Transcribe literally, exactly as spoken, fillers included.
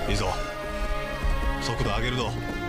いいぞ、速度上げるぞ。